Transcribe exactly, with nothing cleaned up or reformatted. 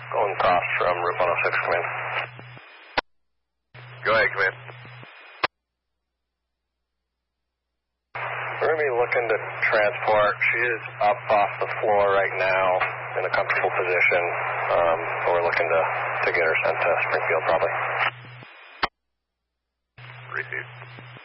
Going across from Route one oh six, come in. Go ahead, come in. We're going to be looking to transport. She is up off the floor right now in a comfortable position. Um, but we're looking to, to get her sent to Springfield probably. Receive.